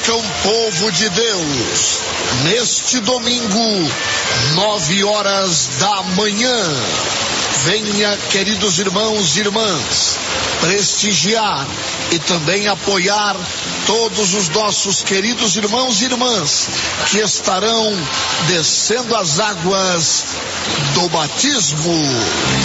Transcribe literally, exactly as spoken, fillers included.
percam, povo de Deus, neste domingo, nove horas da manhã. Venha, queridos irmãos e irmãs, prestigiar e também apoiar todos os nossos queridos irmãos e irmãs que estarão descendo as águas do batismo.